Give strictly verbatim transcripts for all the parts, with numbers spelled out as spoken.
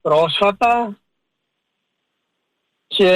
πρόσφατα και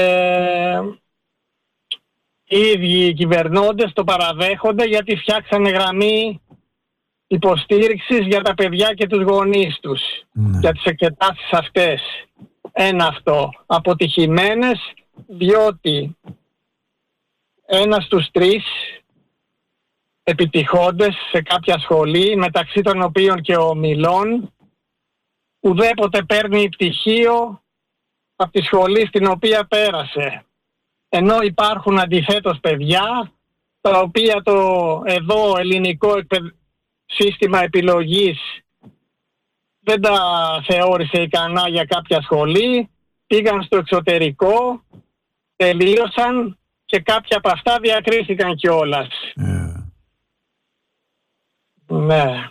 οι ίδιοι οι κυβερνώντες το παραδέχονται γιατί φτιάξανε γραμμή υποστήριξης για τα παιδιά και τους γονείς τους, mm. για τις εξετάσεις αυτές. Ένα αυτό. Αποτυχημένες διότι ένας στους τρεις επιτυχώντες σε κάποια σχολή, μεταξύ των οποίων και ο Μιλών, ουδέποτε παίρνει πτυχίο από τη σχολή στην οποία πέρασε. Ενώ υπάρχουν αντιθέτως παιδιά, τα οποία το εδώ ελληνικό σύστημα επιλογής δεν τα θεώρησε ικανά για κάποια σχολή, πήγαν στο εξωτερικό, τελείωσαν και κάποια από αυτά διακρίθηκαν κιόλας. Yeah. Ναι.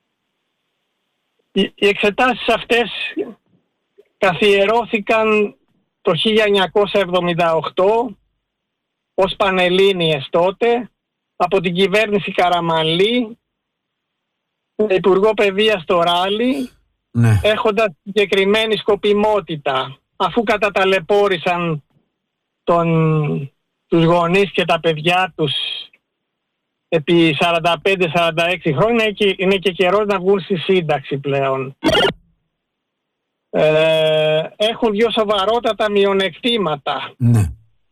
Οι, οι εξετάσεις αυτές καθιερώθηκαν το χίλια εννιακόσια εβδομήντα οκτώ ως πανελλήνιες τότε από την κυβέρνηση Καραμανλή, Υπουργό Παιδείας στο Ράλι, ναι. έχοντας συγκεκριμένη σκοπιμότητα, αφού καταταλαιπώρησαν τον, τους γονείς και τα παιδιά τους επί σαράντα πέντε σαράντα έξι χρόνια, είναι και καιρός να βγουν στη σύνταξη πλέον. Ε, έχουν δύο σοβαρότατα μειονεκτήματα. Ναι.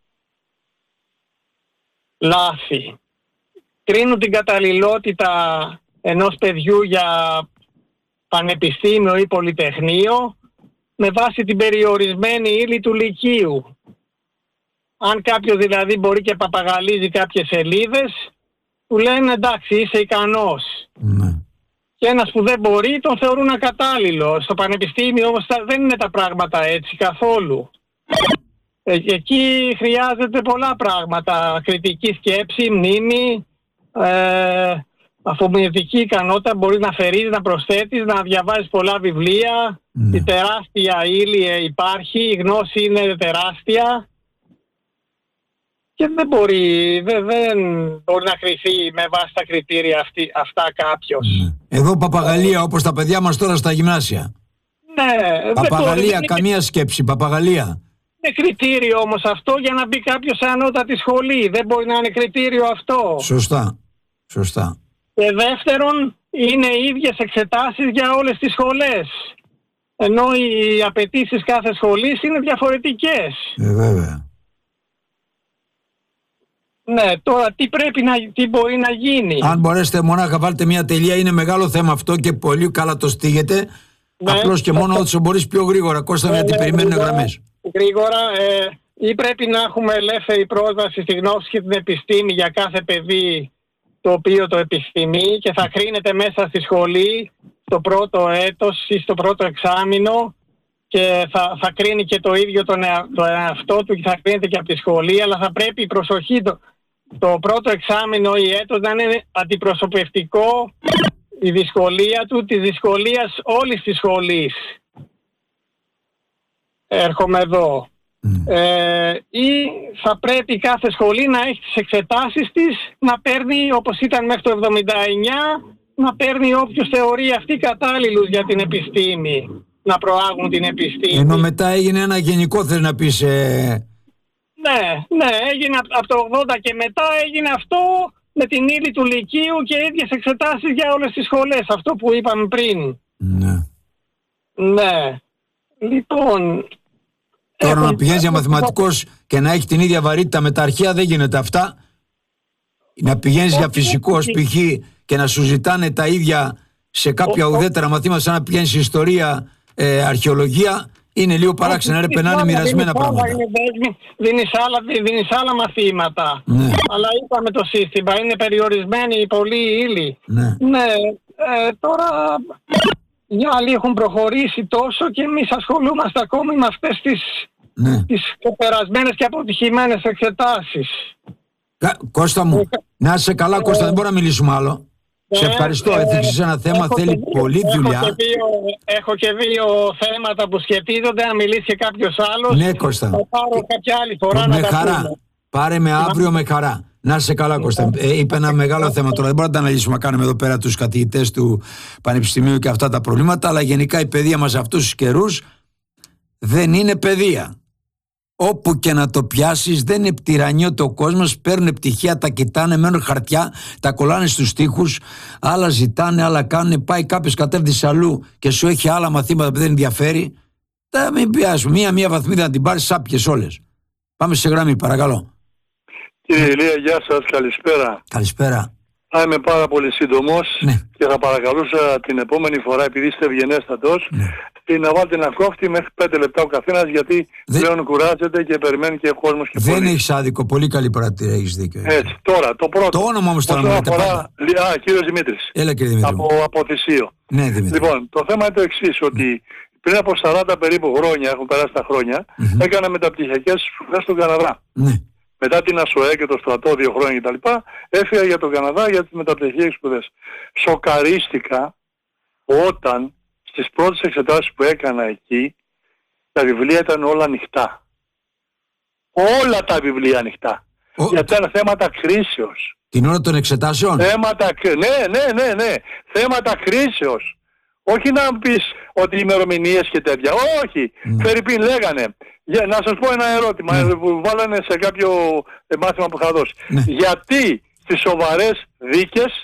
Λάθη. Κρίνουν την καταλληλότητα ενός παιδιού για πανεπιστήμιο ή πολυτεχνείο με βάση την περιορισμένη ύλη του λυκείου. Αν κάποιος δηλαδή μπορεί και παπαγαλίζει κάποιες σελίδες, του λένε εντάξει είσαι ικανός. Ναι. Και ένας που δεν μπορεί τον θεωρούν ακατάλληλο. Στο πανεπιστήμιο όμως δεν είναι τα πράγματα έτσι καθόλου. Ε, εκεί χρειάζεται πολλά πράγματα. Κριτική σκέψη, μνήμη, ε, αφομοιωτική ικανότητα, μπορεί να φερείς, να προσθέτεις, να διαβάζεις πολλά βιβλία. Mm. Η τεράστια ύλη υπάρχει, η γνώση είναι τεράστια. Και δεν μπορεί, δεν, δεν μπορεί να κριθεί με βάση τα κριτήρια αυτή, αυτά κάποιος. Εδώ παπαγαλία όπως τα παιδιά μας τώρα στα γυμνάσια. Ναι. Παπαγαλία, μπορεί, καμία είναι... σκέψη, παπαγαλία. Είναι κριτήριο όμως αυτό για να μπει κάποιος σε ανώτατη σχολή. Δεν μπορεί να είναι κριτήριο αυτό. Σωστά, σωστά. Και δεύτερον, είναι οι ίδιες εξετάσεις για όλες τις σχολές. Ενώ οι απαιτήσεις κάθε σχολής είναι διαφορετικές. Ε, βέβαια. Ναι, τώρα τι πρέπει να, τι μπορεί να γίνει. Αν μπορέσετε μονάχα βάλτε μια τελεία, είναι μεγάλο θέμα αυτό και πολύ καλά το στίγετε. Ναι. Απλώς και μόνο όσο μπορείς πιο γρήγορα, Κώστα, ναι, γιατί ναι, περιμένουν γραμμές. Γρήγορα, ε, ή πρέπει να έχουμε ελεύθερη πρόσβαση στη γνώση και την επιστήμη για κάθε παιδί το οποίο το επιθυμεί και θα κρίνεται μέσα στη σχολή στο πρώτο έτος ή στο πρώτο εξάμηνο και θα, θα κρίνει και το ίδιο τον εα, το εαυτό του και θα κρίνεται και από τη σχολή, αλλά θα πρέπει η προσοχή το, το πρώτο εξάμηνο ή έτος να είναι αντιπροσωπευτικό η δυσκολία του, της δυσκολίας όλης της σχολής. Έρχομαι εδώ. Mm. Ε, ή θα πρέπει κάθε σχολή να έχει τις εξετάσεις της, να παίρνει όπως ήταν μέχρι το εβδομήντα εννιά, να παίρνει όποιος θεωρεί αυτοί κατάλληλους για την επιστήμη, να προάγουν την επιστήμη. Ενώ μετά έγινε ένα γενικό, θέλει να πεις... Ε... Ναι, ναι, έγινε από το ογδόντα και μετά έγινε αυτό με την ύλη του λυκείου και ίδιες εξετάσεις για όλες τις σχολές, αυτό που είπαμε πριν. Ναι. Ναι. Λοιπόν... Τώρα έχουν... να πηγαίνεις για μαθηματικός και να έχει την ίδια βαρύτητα με τα αρχαία δεν γίνεται αυτά. Να πηγαίνεις για φυσικός π.χ. και να σου ζητάνε τα ίδια σε κάποια ο... ουδέτερα μαθήματα, σαν να πηγαίνεις ιστορία, ε, αρχαιολογία, είναι λίγο παράξενο. Ρε, πενάνε μοιρασμένα πράγματα. Δίνεις άλλα, δίνεις άλλα μαθήματα. Ναι. Αλλά είπαμε το σύστημα, είναι περιορισμένη η πολλή ύλη. Ναι. Ναι. Ε, τώρα οι άλλοι έχουν προχωρήσει τόσο και εμείς ασχολούμαστε ακόμη με αυτές τις, ναι. τις περασμένες και αποτυχημένες εξετάσεις. Κα, Κώστα μου, ε, να είσαι καλά ε, Κώστα, δεν μπορώ να μιλήσουμε άλλο. Ε, Σε ευχαριστώ, ε, έθιξες ένα θέμα, θέλει δύο, πολλή δουλειά. Έχω και, δύο, έχω και δύο θέματα που σχετίζονται, αν μιλήσει και κάποιος άλλος. Ναι, Κώστα. Θα πάρω κάποια άλλη φορά να με τα χαρά. πούμε. Πάρε με αύριο με χαρά. Να είσαι καλά, Κώστα. Ε, είπε ένα μεγάλο θέμα τώρα. Δεν μπορούμε να τα αναλύσουμε. Κάνουμε εδώ πέρα τους καθηγητές του Πανεπιστημίου και αυτά τα προβλήματα. Αλλά γενικά η παιδεία μας αυτούς τους καιρούς δεν είναι παιδεία. Όπου και να το πιάσεις δεν είναι πτυρανιώτη ο κόσμος, παίρνουν πτυχία, τα κοιτάνε, μένουν χαρτιά, τα κολλάνε στους τοίχους, άλλα ζητάνε, άλλα κάνουν, πάει κάποιος κατεύθυνση αλλού και σου έχει άλλα μαθήματα που δεν ενδιαφέρει. Τα μην πιάσουμε, μία-μία βαθμίδα να την πάρεις, σάπιες όλες. Πάμε σε γραμμή, παρακαλώ. Κύριε Ηλία, γεια σας, καλησπέρα. Καλησπέρα. Θα είμαι πάρα πολύ σύντομος, ναι. και θα παρακαλούσα την επόμενη φορά, επειδή είστε ευγενέστατος, ναι. να βάλετε ένα κόφτη μέχρι πέντε λεπτά ο καθένας, γιατί δεν... πλέον κουράζεται και περιμένει και ο κόσμος και δεν πολύ. έχεις άδικο, πολύ καλή παρατηρία, έχεις δίκιο. Έτσι, τώρα, το πρώτο. Το όνομα όμως τώρα μου λέτε πάντα. Α, κύριος Δημήτρης. Έλα κύριε Δημήτρη. Από, από Θησίο. Ναι, Δημήτρη. Λοιπόν, το θέμα είναι το εξής, ότι πριν από σαράντα περίπου χρόνια, έχουν περάσει τα χρόνια, mm-hmm. έκανα μεταπτυχιακές σπουδές στον Καναδά. Ναι. Μετά την ΑΣΟΕ και το στρατό δύο χρόνια κτλ. Έφυγα για τον Καναδά για τις μεταπτυχιακές σπουδές. Σοκαρίστηκα όταν στις πρώτες εξετάσεις που έκανα εκεί τα βιβλία ήταν όλα ανοιχτά. Όλα τα βιβλία ανοιχτά. Ο... Γιατί ήταν θέματα κρίσεως. Την ώρα των εξετάσεων. Θέματα, ναι, ναι, ναι, ναι. Θέματα κρίσεως. Όχι να πεις ότι ημερομηνίες και τέτοια. Όχι. Mm. Φερρυπίν λέγανε. Για, να σας πω ένα ερώτημα mm. που βάλανε σε κάποιο μάθημα που είχα δώσει. Mm. Γιατί στις σοβαρές δίκες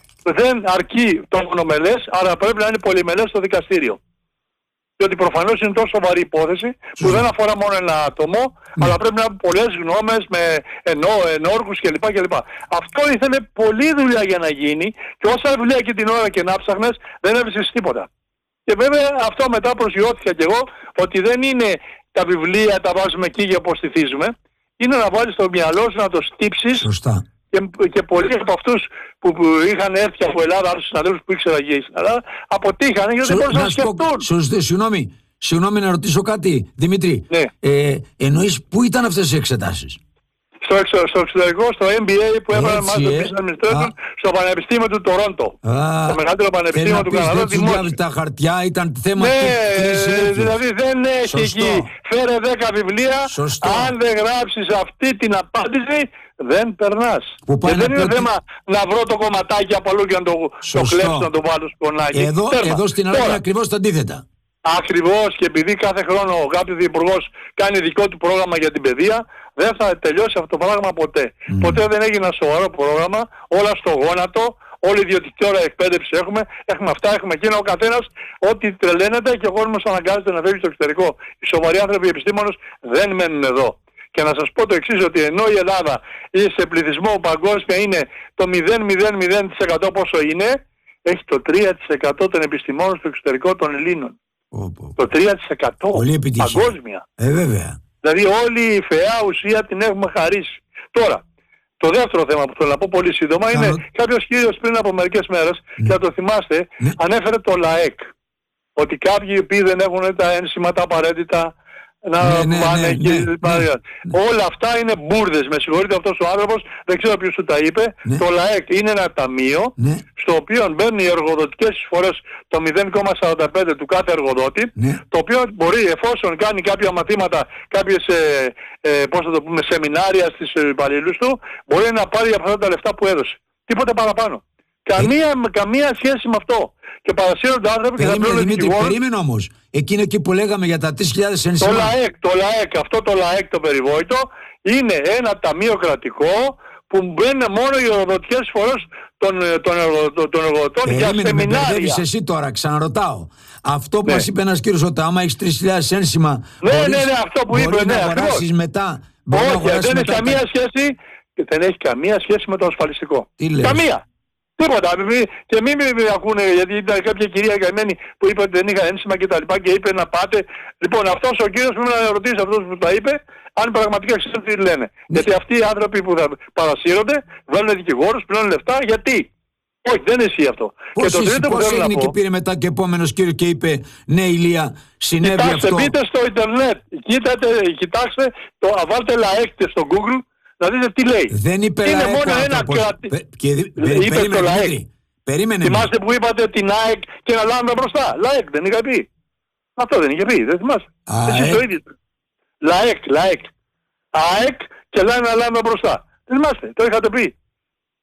δεν αρκεί το μονομελές, άρα πρέπει να είναι πολυμελές στο δικαστήριο. Διότι προφανώς είναι τόσο σοβαρή υπόθεση που mm. δεν αφορά μόνο ένα άτομο, mm. αλλά πρέπει να έχουν πολλές γνώμες με ενό, ενόρκους κλπ. κλπ. Αυτό ήθελε πολλή δουλειά για να γίνει και όσα βιβλία και την ώρα και να ψάχνες δεν έβρισες τίποτα. Και βέβαια αυτό μετά προσγειώθηκα κι εγώ ότι δεν είναι τα βιβλία τα βάζουμε εκεί για αποστηθίζουμε, είναι να βάλεις το μυαλό σου να το στύψεις. Σωστά. Και, και πολλοί από αυτούς που, που είχαν έρθει από Ελλάδα, άλλους συναδέλφους που ήξερα και στην Ελλάδα, αποτύχανε γιατί δεν μπορούσαν να σκεφτούν. Σωστή, συγγνώμη, συγγνώμη να ρωτήσω κάτι, Δημήτρη. Ναι. Ε, εννοείς πού ήταν αυτές οι εξετάσεις? Στο, εξω, στο εξωτερικό, στο εμ μπι έι που έβαλε Master of Business Administration στο Πανεπιστήμιο του Τορόντο. Το μεγαλύτερο πανεπιστήμιο του Καναδά. Δεν τους τα χαρτιά, ήταν θέμα. Ναι, δηλαδή δεν έχει Σωστό. εκεί. Φέρε δέκα βιβλία. Σωστό. Αν δεν γράψεις αυτή την απάντηση, δεν περνάς. Και δεν είναι ότι... θέμα να βρω το κομματάκι από αλλού και να το, το κλέψω, να το βάλω στο κονάκι. Εδώ, εδώ στην Ελλάδα είναι ακριβώς το αντίθετα. Ακριβώς, και επειδή κάθε χρόνο κάποιος υπουργός κάνει δικό του πρόγραμμα για την παιδεία, δεν θα τελειώσει αυτό το πράγμα ποτέ. Mm. Ποτέ δεν έγινε ένα σοβαρό πρόγραμμα, όλα στο γόνατο, όλη η ιδιωτική ώρα εκπαίδευση έχουμε, έχουμε αυτά, έχουμε εκείνα, ο καθένας ό,τι τρελαίνεται και ο κόσμος αναγκάζεται να φεύγει στο εξωτερικό. Οι σοβαροί άνθρωποι, οι επιστήμονες δεν μένουν εδώ. Και να σας πω το εξής, ότι ενώ η Ελλάδα σε πληθυσμό παγκόσμια είναι το μηδέν κόμμα μηδέν μηδέν τοις εκατό πόσο είναι, έχει το τρία τοις εκατό των επιστημόνων στο εξωτερικό των Ελλήνων. Oh, oh. Το τρία τοις εκατό παγκόσμια. Ε, βέβαια. Δηλαδή όλη η φαιά ουσία την έχουμε χαρίσει. Τώρα, το δεύτερο θέμα που θέλω να πω πολύ σύντομα Ά, είναι yeah. κάποιος κύριος πριν από μερικές μέρες, yeah. και θα το θυμάστε, yeah. ανέφερε το ΛΑΕΚ. Ότι κάποιοι οι οποίοι δεν έχουν τα ένσημα τα απαραίτητα να ναι, πάνε ναι, και ναι, ναι, ναι. όλα αυτά είναι μπουρδες. Με συγχωρείτε, αυτός ο άνθρωπος, δεν ξέρω ποιος σου τα είπε. Ναι. Το ΛΑΕΚ είναι ένα ταμείο, ναι. στο οποίο μπαίνουν οι εργοδοτικές εισφορές το μηδέν κόμμα σαράντα πέντε του κάθε εργοδότη, ναι. το οποίο μπορεί, εφόσον κάνει κάποια μαθήματα, κάποιες ε, ε, πώς θα το πούμε, σεμινάρια στις υπαλλήλους του, μπορεί να πάρει από αυτά τα λεφτά που έδωσε. Τίποτα παραπάνω. Καμία, ε... καμία σχέση με αυτό. Και παρασύρονται άνθρωποι και θα πληρώνουν δικηγόρους. Περίμενε όμως. Εκείνο εκεί που λέγαμε για τα τρεις χιλιάδες ένσημα. Το ΛΑΕΚ, το ΛΑΕΚ, αυτό το ΛΑΕΚ το περιβόητο, είναι ένα ταμείο κρατικό που μπαίνουν μόνο οι εργοδοτικές εισφορές των, των, εργο, των εργοδοτών για σεμινάρια. Περίμενε, με μπερδεύεις εσύ τώρα, ξαναρωτάω. Αυτό που ναι. μας είπε ένας κύριος ότι άμα έχεις τρεις χιλιάδες ένσημα, ναι, μπορείς, ναι, ναι, αυτό που είπε, ναι, να αγοράσεις μετά. Όχι, δεν έχει καμία σχέση, δεν έχει καμία σχέση με το ασφαλιστικό. Τι λες? Καμία. Τίποτα. Και μην με ακούνε, γιατί ήταν κάποια κυρία καημένη που είπε ότι δεν είχα ένσημα και τα λοιπά και είπε να πάτε. Λοιπόν, αυτός ο κύριος πρέπει να ρωτήσει αυτός που τα είπε, αν πραγματικά ξέρουν τι λένε. Ναι. Γιατί αυτοί οι άνθρωποι που θα παρασύρονται, βάλουν δικηγόρους, πληρώνουν λεφτά, γιατί. Όχι, δεν ισχύει αυτό. Πώς και το τρίτο που θέλω να πω. Και πήρε μετά και επόμενος κύριο και είπε, ναι, Ηλία, συνέβη κοιτάξτε, αυτό. Μπείτε στο Ιντερνετ, κοίτατε, κοιτάξτε, το, βάλτε ΛΑΕΚ στο Google. Να δείτε τι λέει. Δεν είπε είναι ΛΑΕΚ, μόνο ένα κράτη. Πε, και, είπε περίμενε, το ΛΑΕΚ. Περίμενε. Θυμάστε που είπατε την ΑΕΚ και να λάμβα μπροστά. ΛΑΕΚ δεν είχα πει. Αυτό δεν είχε πει. Δεν θυμάστε. Εσείς το ίδιο. ΛΑΕΚ, ΛΑΕΚ. ΑΕΚ και λάμβα λάμβα μπροστά. Δεν θυμάστε. Το είχατε πει.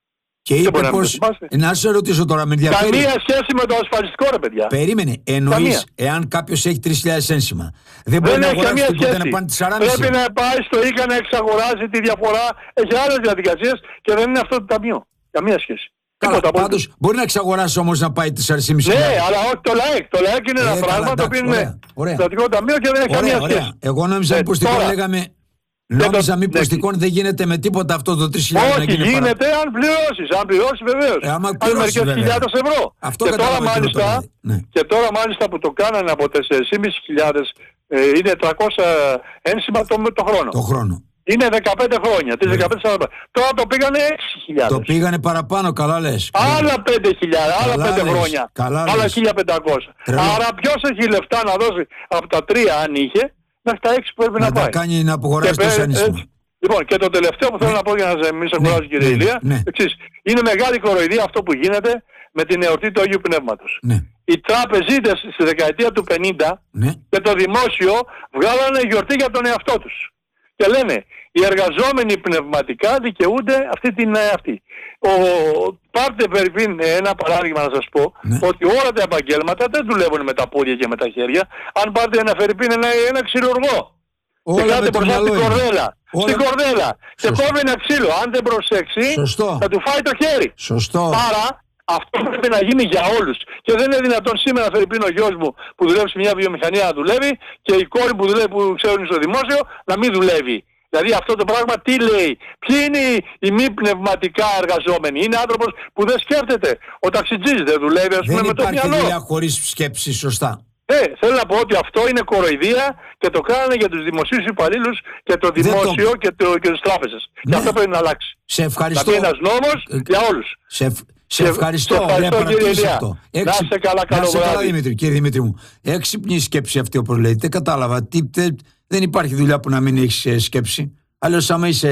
Και είπε πως, να σε ρωτήσω τώρα, με ενδιαφέρει. Καμία σχέση με το ασφαλιστικό, ρε παιδιά. Περίμενε, εννοείς εάν κάποιος έχει τρεις χιλιάδες ένσημα, δεν μπορεί να αγοράσει τίποτα να πάνε τις σαράντα. Πρέπει να πάει στο ΙΚΑ να εξαγοράζει τη διαφορά, έχει άλλες διαδικασίες και δεν είναι αυτό το ταμείο. Καμία σχέση. Καλά, πάντως μπορεί να εξαγοράσει όμως να πάει τις τέσσερις και μισό. Ναι, αλλά όχι το ΛΑΕΚ. Το ΛΑΕΚ είναι ε, ένα πράγμα το οποίο είναι κρατικό ταμείο και δεν έχει καμία σχέση. Εγώ νόμιζα πως τυχόν λέγαμε. Νόμιζα μήπως τυχόν δεν γίνεται με τίποτα αυτό το τρεις χιλιάδες. Όχι, γίνεται παρά... αν πληρώσεις. Αν πληρώσεις βεβαίως. Ε, άμα πληρώσεις μερικές χιλιάδες ευρώ. Αυτό και, τώρα μάλιστα, ναι. και τώρα μάλιστα που το κάνανε από τέσσερις χιλιάδες πεντακόσιες ε, είναι τριακόσια ένσημα το, το χρόνο. Το χρόνο. Είναι δεκαπέντε χρόνια. Τις δεκαπέντε σαράντα. Τώρα το πήγανε έξι χιλιάδες. Το πήγανε παραπάνω, καλά λες. Άλλα πέντε χιλιάδες, άλλα πέντε χρόνια. Άλλα χίλια πεντακόσια. Άρα ποιος έχει λεφτά να δώσει από τα τρία αν είχε. Μέχρι τα έξι που πρέπει να, να πάει. Να κάνει να απογοράσει το ένσημα. Λοιπόν, και το τελευταίο που θέλω ναι. να πω για να μην σε κουράζω, ναι, κύριε ναι, Ηλία, ναι. εξής. Είναι μεγάλη κοροϊδία αυτό που γίνεται με την εορτή του Αγίου Πνεύματος. Ναι. Οι τραπεζίτες στη δεκαετία του πενήντα ναι. και το δημόσιο βγάλανε γιορτή για τον εαυτό τους. Και λένε, οι εργαζόμενοι πνευματικά δικαιούνται αυτή την αυτή. Ο, πάρτε περίπου ένα παράδειγμα να σας πω, ναι. ότι όλα τα επαγγέλματα δεν δουλεύουν με τα πόδια και με τα χέρια. Αν πάρτε ένα φερρυπίν, ένα, ένα ξυλουργό. Όλα και κάτε μπροστά στην κορδέλα. Όλα... Στην κορδέλα. Και κόβει ένα ξύλο. Αν δεν προσέξει, Σωστό. θα του φάει το χέρι. Σωστό. Άρα, αυτό πρέπει να γίνει για όλους. Και δεν είναι δυνατόν σήμερα, φερρυπίν, ο γιος μου που δουλεύει σε μια βιομηχανία να δουλεύει και η κόρη που δουλεύει που ξέρουν στο δημόσιο να μην δουλεύει. Δηλαδή αυτό το πράγμα τι λέει, ποιοι είναι οι μη πνευματικά εργαζόμενοι, είναι άνθρωπος που δεν σκέφτεται. Ο ταξιτζής δεν δουλεύει, ας πούμε, με το μυαλό. Δεν υπάρχει δουλειά χωρίς σκέψη, σωστά. Ε, θέλω να πω ότι αυτό είναι κοροϊδία και το κάνανε για τους δημοσίους υπαλλήλους και το δημόσιο το... και, το, και τις τράπεζες. Ναι. Και αυτό πρέπει να αλλάξει. Σε ευχαριστώ. Να μπει ένας νόμος ε, για όλους. Σε, σε ευχαριστώ. Σε ευχαριστώ, κύριε Ηλία. Έξι... Να είσαι καλά, καλό βράδυ. Καλά, Δημήτρη, κύριε Δημήτρη μου. Έξυπνη σκέψη αυτή όπως λέτε. Δεν κατάλαβα. Τι, τε, δεν υπάρχει δουλειά που να μην έχει σκέψη. Αλλιώς άμα είσαι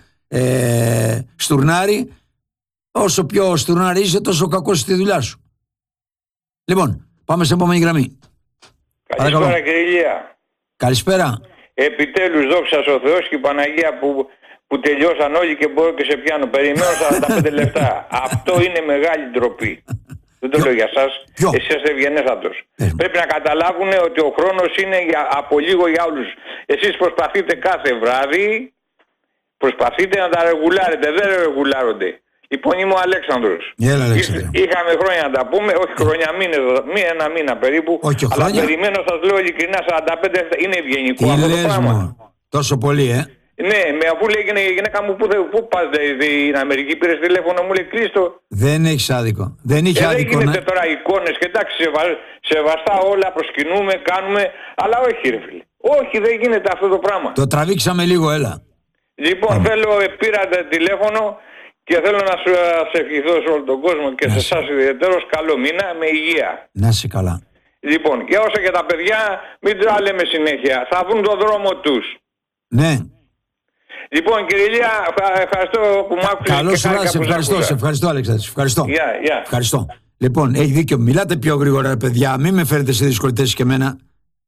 ε, στουρνάρι, όσο πιο στουρνάρι είσαι, τόσο κακός στη δουλειά σου. Λοιπόν, πάμε σε επόμενη γραμμή. Καλησπέρα, κύριε Ηλία. Καλησπέρα. Επιτέλους, δόξα ο Θεός και η Παναγία που, που τελειώσαν όλοι και μπορώ και σε πιάνω. Περιμένω σαράντα πέντε λεπτά. Αυτό είναι μεγάλη ντροπή. Δεν το λέω για σας. Εσείς είστε ευγενέστατος. Ε. Πρέπει να καταλάβουν ότι ο χρόνος είναι για, από λίγο για όλους. Εσείς προσπαθείτε κάθε βράδυ, προσπαθείτε να τα ρεγουλάρετε. Δεν ρεγουλάρονται. Λοιπόν, είμαι ο Αλέξανδρος. Έλα, Αλέξανδρο. Είχαμε χρόνια να τα πούμε, όχι χρόνια, μήνες, μία, ένα μήνα περίπου. Όχι, αλλά χρόνια. περιμένω, σας λέω ειλικρινά, σαράντα πέντε είναι ευγενικό τι αυτό λες, το πράγμα. Μου. Τόσο πολύ, ε. Ναι, με αφού λέει η γυναίκα μου που, που πας στην Αμερική, πήρες τηλέφωνο, μου λέει κλείστο. Δεν έχεις άδικο. Δεν είχε ε, άδικο. Δεν γίνεται ναι. τώρα εικόνες και εντάξει, σεβα, σεβαστά όλα, προσκυνούμε, κάνουμε, αλλά όχι ρε φίλε. Όχι, δεν γίνεται αυτό το πράγμα. Το τραβήξαμε λίγο, έλα. Λοιπόν, Άμα. θέλω, πήρατε τηλέφωνο και θέλω να σου ευχηθώ σε όλο τον κόσμο και να σε εσάς ιδιαίτερος καλό μήνα με υγεία. Να είσαι καλά. Λοιπόν, και όσο και τα παιδιά, μην τα λέμε συνέχεια. Θα βρουν τον δρόμο τους. Ναι. Λοιπόν, κύριε Ηλία, ευχαριστώ που μ' άκουσες. Καλώς ήρθατε, σε ευχαριστώ, σε ευχαριστώ, Αλέξανδρε. Ευχαριστώ. Yeah, yeah. Ευχαριστώ. Λοιπόν, έχει δίκιο. Μιλάτε πιο γρήγορα, παιδιά. Μην με φέρετε σε δύσκολη θέση και εμένα.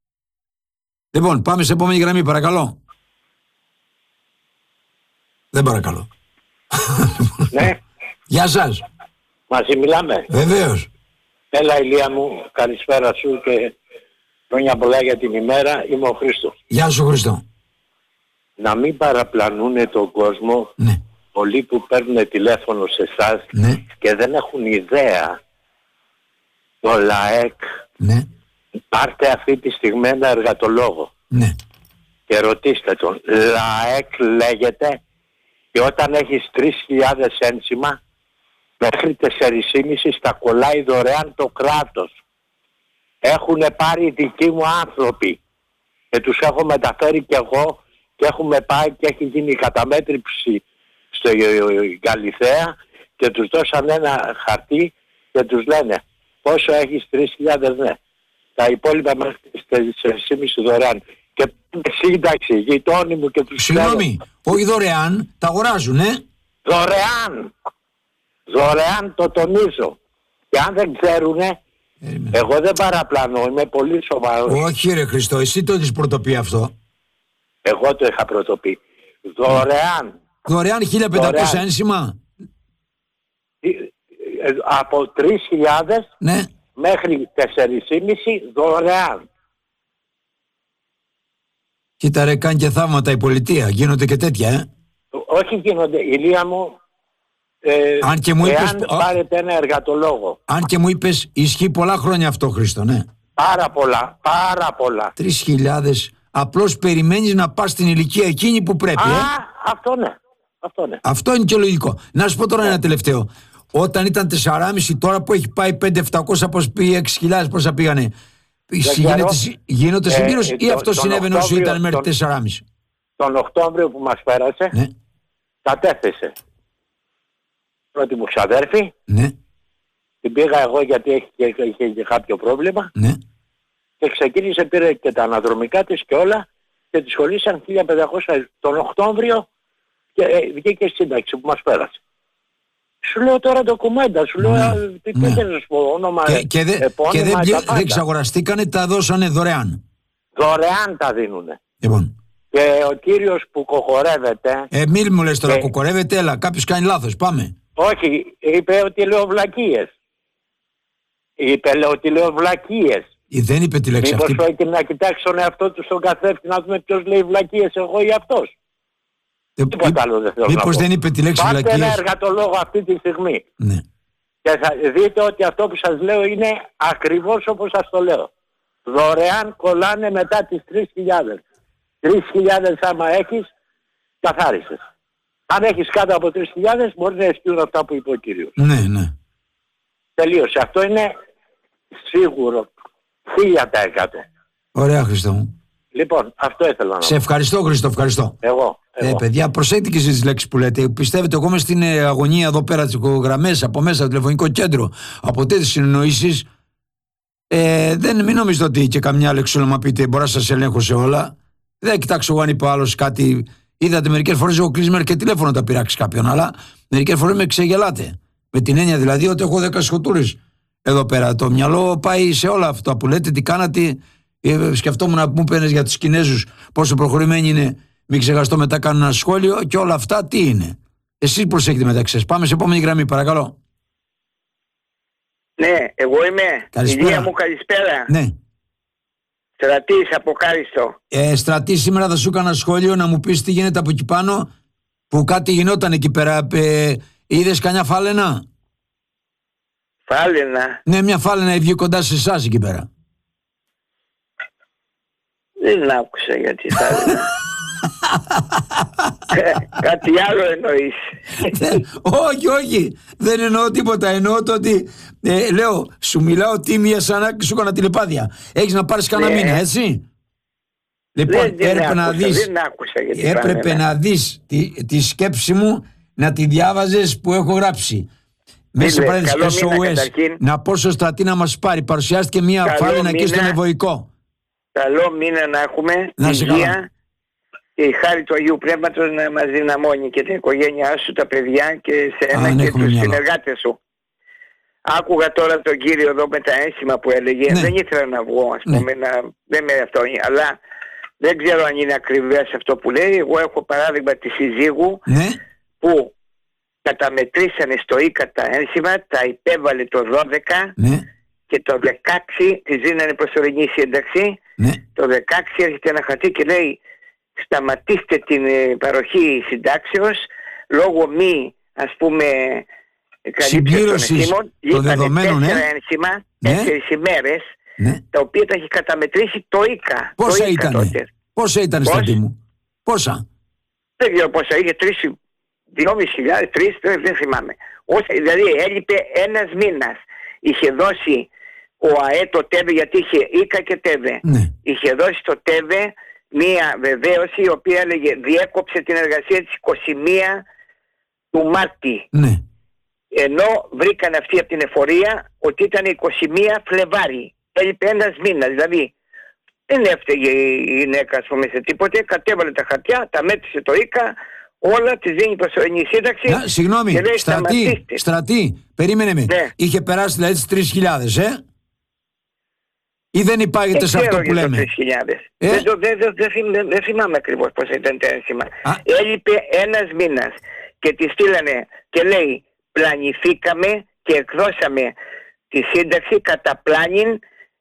Λοιπόν, πάμε σε επόμενη γραμμή, παρακαλώ. Δεν παρακαλώ. Ναι. Γεια σας. Μαζί μιλάμε. Βεβαίως. Έλα, Ηλία μου, καλησπέρα σου και χρόνια πολλά για την ημέρα. Είμαι ο Χρήστος. Γεια σου, Χρήστο. Να μην παραπλανούνε τον κόσμο, ναι. πολλοί που παίρνουν τηλέφωνο σε εσάς ναι. και δεν έχουν ιδέα. Το ΛΑΕΚ, ναι. πάρτε αυτή τη στιγμή ένα εργατολόγο ναι. και ρωτήστε τον. ΛΑΕΚ λέγεται και όταν έχεις τρεις χιλιάδες ένσημα μέχρι τέσσερις και μισό στα κολλάει δωρεάν το κράτος. Έχουν πάρει δικοί μου άνθρωποι και τους έχω μεταφέρει κι εγώ και έχουμε πάει και έχει γίνει η καταμέτρηση στο Γαλιθέα και τους δώσαν ένα χαρτί και τους λένε πόσο έχεις τρεις χιλιάδες ναι. Τα υπόλοιπα μέχρι τέσσερις και μισό δωρεάν. Και σύνταξη, γειτόνι μου και τους Συγγνώμη, όχι δωρεάν, τα αγοράζουν, ε. Δωρεάν. Δωρεάν, το τονίζω. Και αν δεν ξέρουνε, Έρημαι. εγώ δεν παραπλανώ, είμαι πολύ σοβαρός. Όχι ρε Χριστό, εσύ το έχεις πρωτοποιεί αυτό. Εγώ το είχα πρωτοποιεί. Δωρεάν. Δωρεάν χίλια πεντακόσια ένσημα. από τρεις χιλιάδες ναι. μέχρι τέσσερις και μισή δωρεάν. Κοίτα ρε, κάνει και θαύματα η πολιτεία. Γίνονται και τέτοια, ε. Όχι γίνονται, Ηλία μου, ε, αν και μου είπες, εάν πάρετε ένα εργατολόγο. Αν και μου είπες, ισχύει πολλά χρόνια αυτό, Χρήστο, ναι. Πάρα πολλά, πάρα πολλά. Τρεις χιλιάδες. Απλώς περιμένεις να πας στην ηλικία εκείνη που πρέπει. Α, ε? αυτό ναι. Αυτό, ναι. Αυτό είναι και λογικό. Να σου πω τώρα ένα τελευταίο. Όταν ήταν τεσσεράμισι, τώρα που έχει πάει πέντε επτακόσια, πώς πήγε, έξι χιλιάδες, πόσα πήγανε. Γίνεται, γίνονται συμπλήρωση ε, ή το, αυτό συνέβαινε όσο ήταν μέχρι τεσσεράμισι. Τον Οκτώβριο που μας πέρασε, ναι. κατέθεσε πρώτη μου ξαδέρφη. Ναι. Την πήγα εγώ γιατί είχε, είχε και κάποιο πρόβλημα. Ναι. Και ξεκίνησε, πήρε και τα αναδρομικά της και όλα και τη σχολήσαν χίλια πεντακόσια τον Οκτώβριο και ε, βγήκε η σύνταξη που μας πέρασε. Σου λέω τώρα ντοκουμέντα, σου λέω ναι. τι ναι. θέλεις να σου πω, όνομα, και, και, δε, επώνυμα, και δεν δε εξαγοραστήκανε, τα δώσανε δωρεάν. Δωρεάν τα δίνουνε. Λοιπόν. Και ο κύριος που κοκορεύεται... Ε, μη μου λες τώρα και... κοκορεύεται, έλα, κάποιος κάνει λάθος, πάμε. Όχι, είπε ότι λέω βλακίες. Είπε λέω ότι λέω βλακίες. Ή δεν είπε τη λέξη Μήπως αυτή. Μήπως να κοιτάξει τον εαυτό του στον καθρέφτη να δούμε ποιος λέει βλακίες, εγώ ή αυτός. Ε, Τίποτα άλλο δεν θέλω μήπως να πω. δεν είπε τη λέξη Πάτε βλακίες. ένα εργατολόγο αυτή τη στιγμή. Ναι. Και θα δείτε ότι αυτό που σας λέω είναι ακριβώς όπως σας το λέω. Δωρεάν κολλάνε μετά τις τρεις χιλιάδες. τρεις χιλιάδες άμα έχεις, καθάρισες. Αν έχεις κάτω από τρεις χιλιάδες μπορεί να ισχύουν αυτά που είπε ο κύριος. Ναι, ναι. Τελείωσε. Αυτό είναι σίγουρο. Χίλια τα εκατό. Ωραία, Χριστό μου. Λοιπόν, αυτό ήθελα να Σε ευχαριστώ, Χριστό, ευχαριστώ. Εγώ. εγώ. Ε, παιδιά, προσέξτε και εσείς τις λέξεις που λέτε. Πιστεύετε, εγώ είμαι στην ε, αγωνία εδώ πέρα τις γραμμές, από μέσα, το τηλεφωνικό κέντρο, από τέτοιες συνεννοήσεις. Ε, δεν μην νομίζετε ότι και καμιά λέξη να πείτε, μπορώ να σας ελέγχω σε όλα. Δεν κοιτάξω εγώ αν είπε άλλος κάτι. Είδατε, μερικές φορές έχω κλείσει και τηλέφωνο τα πειράξει κάποιον, αλλά μερικές φορές με ξεγελάτε. Με την έννοια δηλαδή ότι έχω δέκα σχοτούρες εδώ πέρα. Το μυαλό πάει σε όλα αυτά που λέτε, τι κάνατε. Ε, σκεφτόμουν να μου πένες για τους Κινέζους πόσο προχωρημένοι είναι. Μην ξεχαστώ μετά κάνω ένα σχόλιο και όλα αυτά τι είναι. Εσείς προσέχετε μεταξύ σας. Πάμε σε επόμενη γραμμή, παρακαλώ. Ναι, εγώ είμαι. Καλησπέρα. Ηλία μου, καλησπέρα. Ναι. Στρατής από Κάριστο. Ε, Στρατή, σήμερα θα σου έκανα σχόλιο να μου πεις τι γίνεται από εκεί πάνω, που κάτι γινόταν εκεί πέρα. Ε, είδες κανιά φάλαινα? Φάλαινα. Ναι, μια φάλαινα βγήκε κοντά σε εσάς εκεί πέρα. Δεν άκουσα γιατί φάλαινα. Κάτι άλλο εννοείς? Όχι, όχι. Δεν εννοώ τίποτα. Εννοώ το ότι ε, λέω, σου μιλάω τίμια σαν να σου έκανα τηλεπάθεια. Έχεις να πάρεις κανένα Ναι. μήνα, έτσι. Λοιπόν, Δεν, δεν έπρεπε, να άκουσα, δεις, δεν άκουσα γιατί έπρεπε φάλαινα. να δεις τη, τη σκέψη μου, να τη διάβαζες που έχω γράψει. Μέσα σε Φίλε, παρένθεση καλό ες ο μήνα ες. καταρχήν. Να πω στο Στρατή να μας πάρει. Παρουσιάστηκε μια Καλό φάλαινα εκεί μήνα. στον Ευωικό. Καλό μήνα να έχουμε, Να σε υγεία καλά. και η χάρη του Αγίου Πνεύματος να μας δυναμώνει και την οικογένειά σου, τα παιδιά και σε Αν ένα και έχουμε τους μυαλό. συνεργάτες σου. Άκουγα τώρα τον κύριο εδώ με τα ένσημα που έλεγε. Ναι. Δεν ήθελα να βγω, ας Ναι. πούμε, να... δεν με αυτό, αλλά δεν ξέρω αν είναι ακριβές αυτό που λέει. Εγώ έχω παράδειγμα τη συζύγου Ναι, που καταμετρήσανε στο ίκα τα ένσημα, τα υπέβαλε το δώδεκα ναι, και το δεκαέξι τη δίνανε προσωρινή σύνταξη. ναι. Το δεκαέξι έρχεται ένα χαρτί και λέει σταματήστε την ε, παροχή συντάξεως λόγω μη, ας πούμε, Συμπλήρωσης καλύψεως των ενσύμων. των δεδομένων, τέσσερα ε. ένσημα, Ναι. τέσσερις ημέρες, ναι. τα οποία τα έχει καταμετρήσει το ίκα. Πόσα το ίκα ήτανε? τότε. Πόσα ήταν, Πώς? Στρατή μου? Πόσα? Δεν ξέρω πόσα είχε, τρεις, δυόμισι χιλιάδες, τρεις, δεν, δεν θυμάμαι. Όσα, δηλαδή έλειπε ένας μήνας. Είχε δώσει ο ΑΕ το ΤΕΒΕ, γιατί είχε ίκα και ΤΕΒΕ. Ναι. Είχε δώσει το ΤΕΒΕ μία βεβαίωση η οποία έλεγε διέκοψε την εργασία της είκοσι μία του Μάρτη. Ναι. Ενώ βρήκαν αυτοί από την εφορία ότι ήταν είκοσι μία Φλεβάρι. Έλειπε ένας μήνας. Δηλαδή δεν έφταιγε η γυναίκα, ας πούμε, σε τίποτε. Κατέβαλε τα χαρτιά, τα μέτρησε το ίκα, όλα, της δίνει προσωρινή σύνταξη. Να, συγγνώμη, και λέει, Στρατή, σταματήστε. Στρατή, περίμενε με. Ναι. Είχε περάσει δηλαδή τις τρεις χιλιάδες, ε? Ή δεν υπάγεται σε αυτό που λέμε? τρεις χιλιάδες. Ε? Δεν, το- δεν, δεν, δεν, θυμ- δεν, δεν θυμάμαι ακριβώς πώς ήταν το ένσημα. Α. Έλειπε ένας μήνας και τη στείλανε και λέει πλανηθήκαμε και εκδώσαμε τη σύνταξη κατά πλάνιν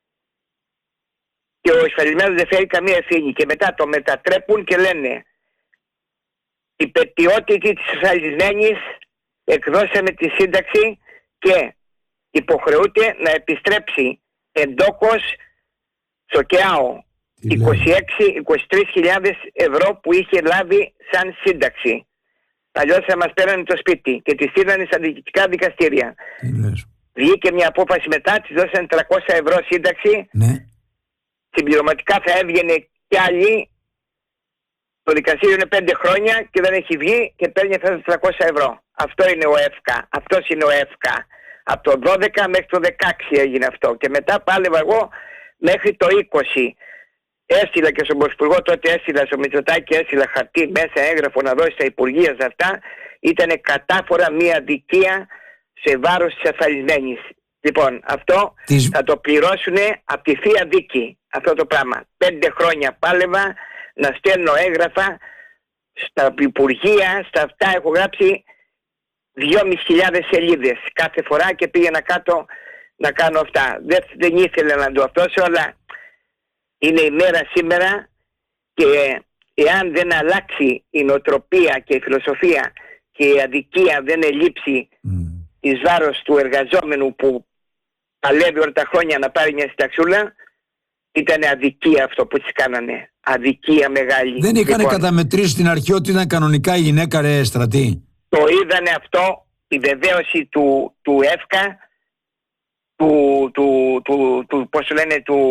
και ο ασφαλισμένος δεν φέρει καμία ευθύνη και μετά το μετατρέπουν και λένε η πετιότητη της ασφαλισμένης εκδώσαμε τη σύνταξη και υποχρεούται να επιστρέψει εντόκως στο ΚΕΑΟ είκοσι έξι με είκοσι τρεις χιλιάδες ευρώ που είχε λάβει σαν σύνταξη. Αλλιώς θα μας πέρανε το σπίτι και τη στείλανε στα διοικητικά δικαστήρια. Βγήκε μια απόφαση μετά, της δώσανε τριακόσια ευρώ σύνταξη. Ναι. Συμπληρωματικά θα έβγαινε κι άλλη. Το δικαστήριο είναι πέντε χρόνια και δεν έχει βγει και παίρνει αυτά τα τριακόσια ευρώ. Αυτό είναι ο ΕΦΚΑ. Αυτός είναι ο ΕΦΚΑ. Από το δώδεκα μέχρι το δεκαέξι έγινε αυτό. Και μετά πάλευα εγώ μέχρι το είκοσι. Έστειλα και στον Πρωθυπουργό, τότε έστειλα στο Μητσοτάκη, έστειλα χαρτί μέσα έγγραφο να δώσει στα Υπουργεία σε αυτά. Ήτανε κατάφορα μια αδικία σε βάρος της ασφαλισμένης. Λοιπόν, αυτό Τις... θα το πληρώσουν από τη θεία δίκη. Αυτό το πράγμα. Πέντε χρόνια πάλευα να στέλνω έγγραφα στα Υπουργεία, στα αυτά έχω γράψει δυόμισι χιλιάδες σελίδες κάθε φορά και πήγαινα κάτω να κάνω αυτά. Δεν, δεν ήθελα να το αυτός, αλλά είναι η μέρα σήμερα και εάν δεν αλλάξει η νοοτροπία και η φιλοσοφία και η αδικία δεν ελείψει mm. εις βάρος του εργαζόμενου που παλεύει όλα τα χρόνια να πάρει μια συνταξούλα, ήταν αδικία αυτό που τις κάνανε. Αδικία μεγάλη. Δεν είχαν λοιπόν καταμετρήσει στην αρχή ότι ήταν κανονικά η γυναίκα, ρε Στρατή? Το είδανε αυτό, η βεβαίωση του, του ΕΦΚΑ, του, του, του, του, πώς λένε, του,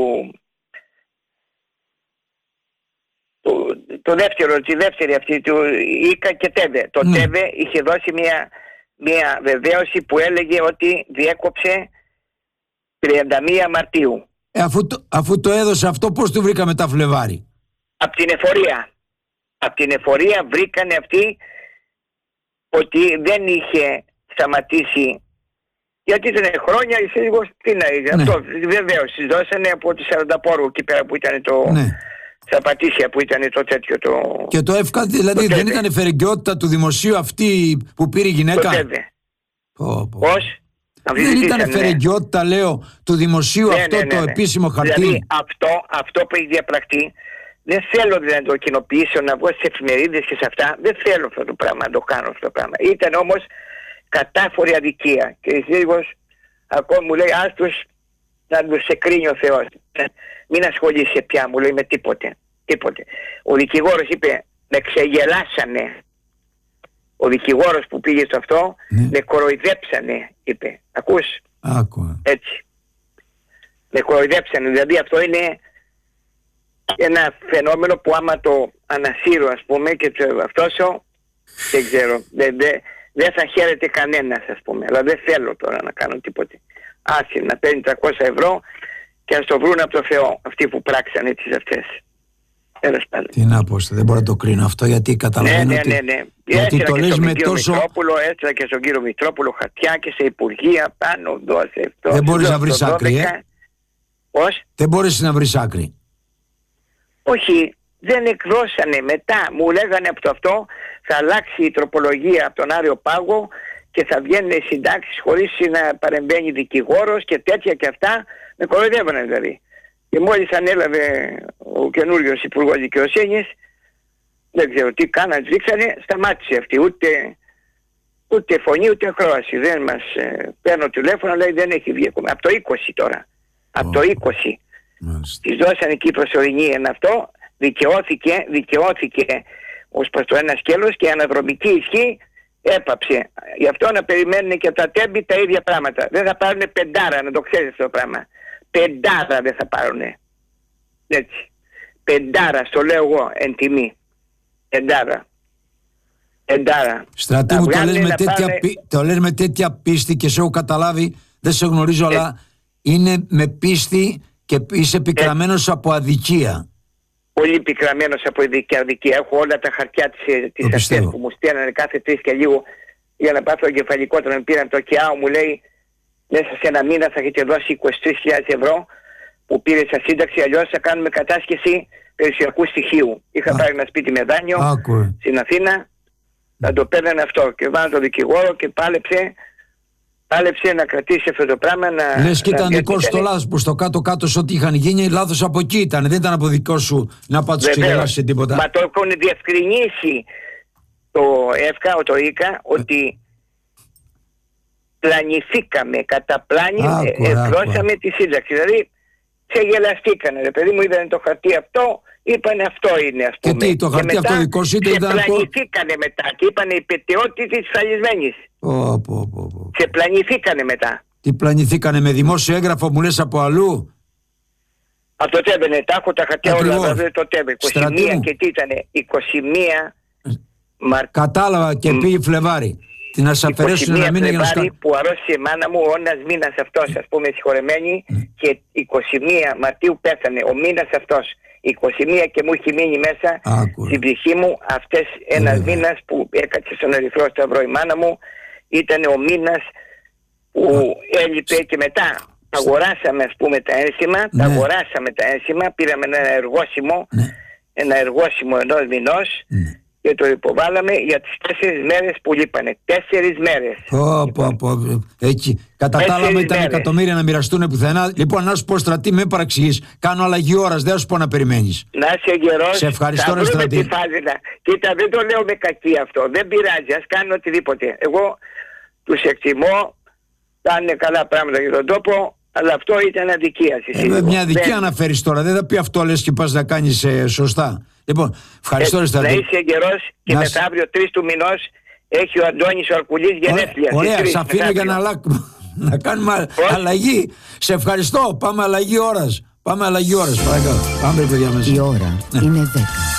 του, το δεύτερο, τη δεύτερη αυτή, του ΙΚΑ και ΤΕΒΕ. Το ναι. ΤΕΒΕ είχε δώσει μια, μια βεβαίωση που έλεγε ότι διέκοψε τριάντα μία Μαρτίου. Ε, αφού, το, αφού το έδωσε αυτό, πώς του βρήκαμε τα Φλεβάρι? Απ' την εφορία. Απ' την εφορία βρήκανε αυτοί ότι δεν είχε σταματήσει, γιατί ήταν χρόνια η σύζυγος, τι να είχε, ναι. αυτό βεβαίως τις δώσανε από τη Σαρανταπόρου εκεί πέρα που ήταν το, ναι. στα Πατήσια που ήταν το τέτοιο το... Και το ΕΦΚΑ δηλαδή το δεν ήταν φερεγγιότητα του δημοσίου αυτή που πήρε η γυναίκα? Το ΤΕΒΕ. Πω, πω. Πώς? Δεν ήταν φερεγγιότητα, ναι. λέω, του δημοσίου ναι, αυτό ναι, ναι, ναι. το επίσημο χαρτί? Δηλαδή αυτό, αυτό που έχει διαπραχτεί, δεν θέλω δηλαδή να το κοινοποιήσω, να βγω στις εφημερίδες και σε αυτά. Δεν θέλω αυτό το πράγμα, να το κάνω αυτό το πράγμα. Ήταν όμως κατάφορη αδικία. Και η σύζυγος ακόμα μου λέει, άστος να τους εκρίνει ο Θεός. Μην ασχολείσαι πια, μου λέει, με τίποτε. τίποτε. Ο δικηγόρος είπε, με ξεγελάσανε. Ο δικηγόρος που πήγε στο αυτό, ναι. με κοροϊδέψανε, είπε. Ακούς? Άκουα. Έτσι. Με κοροϊδέψανε. Δηλαδή αυτό είναι ένα φαινόμενο που άμα το ανασύρω, ας πούμε, και το αυτόσο, δεν ξέρω, δεν δε, δε θα χαίρεται κανένας, ας πούμε. Αλλά δεν θέλω τώρα να κάνω τίποτε. Άσε να παίρνει τριακόσια ευρώ και ας το βρουν από το Θεό αυτοί που πράξανε τις αυτές. Τι να πω, δεν μπορώ να το κρίνω αυτό, γιατί καταλαβαίνω ναι, ναι, ότι... ναι, ναι. Γιατί το λες με τόσο... Έστειλα και στον κύριο Μητρόπουλο χαρτιά και σε υπουργεία πάνω, δώσε αυτό. Δεν μπορείς να βρεις άκρη, ε? Πώς? Δεν μπορείς να βρεις άκρη. Όχι, δεν εκδώσανε μετά. Μου λέγανε από το αυτό θα αλλάξει η τροπολογία από τον Άριο Πάγο και θα βγαίνουν οι συντάξεις χωρίς να παρεμβαίνει δικηγόρος και τέτοια και αυτά. Με κοροϊδεύανε δηλαδή. Και μόλις ανέλαβε ο καινούριος Υπουργός Δικαιοσύνης, δεν ξέρω τι κάνανε, δείξανε, σταμάτησε αυτή. Ούτε, ούτε φωνή ούτε ακρόαση. Δεν μας ε, παίρνω τηλέφωνο, λέει δεν έχει βγει ακόμα. Από το είκοσι τώρα. Από oh. το είκοσι. Μάλιστα. Της δώσανε εκεί προσωρινή ένα αυτό, δικαιώθηκε, δικαιώθηκε ως προς το ένα σκέλος και η αναδρομική ισχύ έπαψε. Γι' αυτό να περιμένουν και τα τέμπη τα ίδια πράγματα. Δεν θα πάρουν πεντάρα, να το ξέρεις αυτό το πράγμα. Πεντάρα δεν θα πάρουνε. Έτσι. Πεντάρα, στο λέω εγώ, εν τιμή. Πεντάρα. Πεντάρα. Στρατή μου, το λες, με τέτοια, πάνε... πι... το λες με τέτοια πίστη και σε έχω καταλάβει, δεν σε γνωρίζω, ε... αλλά είναι με πίστη και είσαι πικραμένος ε... από αδικία. Πολύ πικραμένος από αδικία. Έχω όλα τα χαρτιά της, της αυτές που μου στέλνανε κάθε τρεις και λίγο για να πάθω εγκεφαλικό. Όταν πήραν το ΚΙΑΟ μου λέει μέσα σε ένα μήνα θα έχετε δώσει είκοσι τρεις χιλιάδες ευρώ που πήρε σαν σύνταξη, αλλιώς θα κάνουμε κατάσχεση περιουσιακού στοιχείου. Είχα Α. πάρει ένα σπίτι με δάνειο στην Αθήνα, θα το παίρνανε αυτό και βάλανε το δικηγόρο και πάλεψε πάλεψε να κρατήσει αυτό το πράγμα. Να, λες και ήταν να, δικό σου το λάθος που στο κάτω-κάτω σε ό,τι είχαν γίνει λάθος από εκεί ήταν. Δεν ήταν από δικό σου να πάω τους ξεγελάσεις τίποτα. Μα το έχουν διευκρινίσει το ΕΦΚΑ, το ΙΚΑ, ότι πλανηθήκαμε, κατά πλάνη, εκδώσαμε τη σύνταξη. Δηλαδή ξεγελαστήκανε. Ρε παιδί μου, είδανε το χαρτί αυτό, είπανε αυτό είναι, ας πούμε. Και τι, το χαρτί αυτό δικό σου ήταν. Ξεπλανηθήκανε μετά και είπανε η πεταιότητα της φαλισμένης. Oh, oh, oh, oh. Ξεπλανηθήκανε μετά. Τι πλανηθήκανε, με δημόσιο έγγραφο μου λες από αλλού? Από το ΤΕΒΕ, ναι, τα έχω τα χαρτιά όλα, βέβαια το ΤΕΒΕ. είκοσι μία και τι ήτανε, είκοσι μία Μαρτίου. Κατάλαβα και πήγε Φλεβάρι. Τι να σε αφαιρέσουν ένα μήνα για να σκά... που αρρώστησε η μάνα μου, ο ένας μήνας αυτός, ας πούμε, συγχωρεμένη, mm. και είκοσι μία Μαρτίου πέθανε, ο μήνας αυτός. είκοσι μία και μου έχει μείνει μέσα Άκουρα. Στην ψυχή μου αυτές ένας μήνας που έκατσε στον Ερυθρό Σταυρό η μάνα μου, ήταν ο μήνας που Α. έλειπε και μετά. Αγοράσαμε, ας πούμε, τα ένσημα, ναι. τα αγοράσαμε τα ένσημα, πήραμε ένα εργόσιμο, ναι. ένα εργόσιμο ενός μηνός, ναι. και το υποβάλαμε για τις τέσσερις μέρες που λείπανε. Τέσσερις μέρες. Πω, πω, πω. Έτσι. Κατά τα άλλα, ήταν εκατομμύρια να μοιραστούν πουθενά. Λοιπόν, να σου πω, Στρατή, με παραξηγείς. Κάνω αλλαγή ώρας, δεν θα σου πω να περιμένεις. Να είσαι γερός. Σε ευχαριστώ, ρε Στρατή. Τη φάζινα. Κοίτα, δεν το λέω με κακή αυτό. Δεν πειράζει, ας κάνουν οτιδήποτε. Εγώ τους εκτιμώ, θα είναι καλά πράγματα για τον τόπο. Αλλά αυτό ήταν αδικία. Ε, μια αδικία δεν... αναφέρεις τώρα. Δεν θα πει αυτό λες και πας να κάνεις ε, σωστά. Λοιπόν, ευχαριστώ, ρε Στρατή. Να είσαι γερός και να... μεθαύριο τρεις του μηνός έχει ο Αντώνης ο Αρκουλής γενέθλια. Ωραία, ωραία, σε αφήνω για να, αλλα... να κάνουμε Πώς? αλλαγή. Σε ευχαριστώ. Πάμε αλλαγή ώρας. Πάμε αλλαγή ώρας, παρακαλώ. Πάμε, παιδιά, μέσα. Η ώρα είναι δέκα.